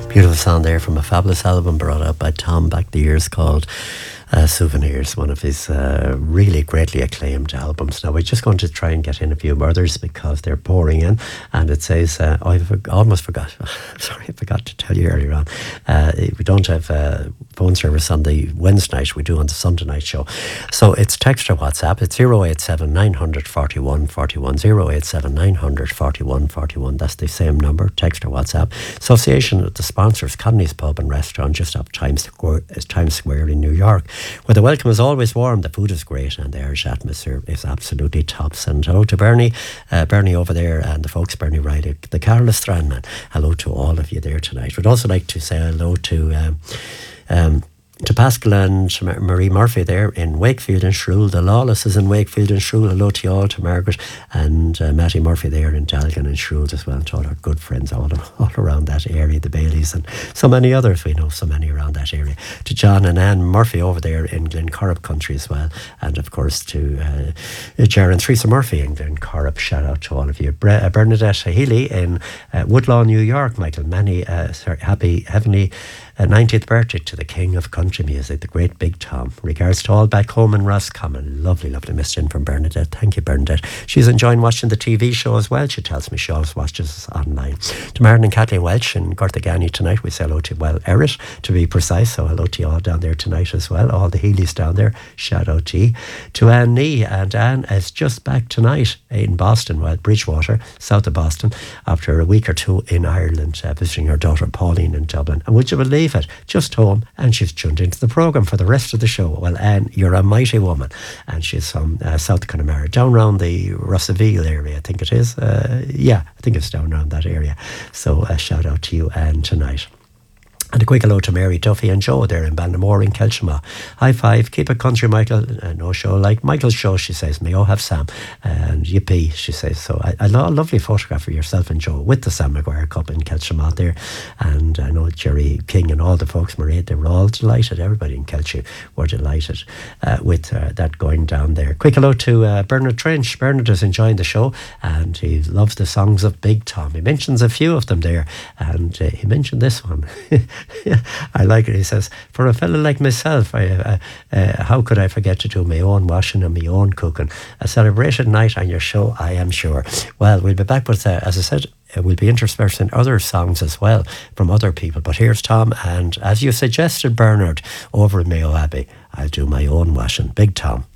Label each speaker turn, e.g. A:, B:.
A: Beautiful sound there from a fabulous album brought out by Tom back the years called Souvenirs, one of his really greatly acclaimed albums. Now we're just going to try and get in a few others because they're pouring in, and it says almost forgot sorry, I forgot to tell you earlier on, we don't have phone service on the Wednesday night, we do on the Sunday night show, so it's text or WhatsApp. It's 087 941 41 087 941 41. That's the same number, text or WhatsApp. Association of the sponsors, Conley's Pub and Restaurant just off Times Square in New York, where the welcome is always warm, the food is great, and the Irish atmosphere is absolutely tops. And hello to Bernie over there, and the folks, Bernie Riley, the Carla Strandman. Hello to all of you there tonight. We'd also like to say hello to Pascal and Marie Murphy there in Wakefield and Shrule. The Lawless is in Wakefield and Shrule. Hello to you all, to Margaret and Matty Murphy there in Dalgan and Shrule as well, and to all our good friends all around that area, the Baileys and so many others. We know so many around that area. To John and Anne Murphy over there in Glencorrib country as well, and of course to Ger and Teresa Murphy in Glencorrib. Shout out to all of you. Bernadette Healy in Woodlawn, New York. Michael, many happy heavenly 90th birthday to the king of country music, the great Big Tom. Regards to all back home in Roscommon. Lovely message in from Bernadette. Thank you, Bernadette. She's enjoying watching the TV show as well. She tells me she always watches us online. To Martin and Kathleen Welch in Gortagani tonight, we say hello to, Errit to be precise. So hello to you all down there tonight as well. All the Healy's down there. Shout out to you. To Anne Nee, and Anne is just back tonight in Boston, Bridgewater, south of Boston, after a week or two in Ireland, visiting her daughter Pauline in Dublin. And would you believe it, just home, and she's tuned into the programme for the rest of the show. Well, Anne, you're a mighty woman, and she's from South Connemara, down around the Russellville area, I think it is. I think it's down around that area. So shout out to you, Anne, tonight. And a quick hello to Mary Duffy and Joe there in Ballinamore in Kelshima. High five, keep it country, Michael. No show like Michael's show, she says. May all have Sam. And yippee, she says. So a lovely photograph of yourself and Joe with the Sam Maguire Cup in Kelshima there. And I know Jerry King and all the folks, Marie, they were all delighted. Everybody in Kelshima were delighted with that going down there. Quick hello to Bernard Trench. Bernard is enjoying the show, and he loves the songs of Big Tom. He mentions a few of them there, and he mentioned this one. I like it. He says, for a fella like myself, how could I forget to do my own washing and my own cooking? A celebration night on your show, I am sure. Well, we'll be back with, as I said, we'll be interspersed in other songs as well from other people. But here's Tom, and as you suggested, Bernard, over in Mayo Abbey, I'll do my own washing. Big Tom.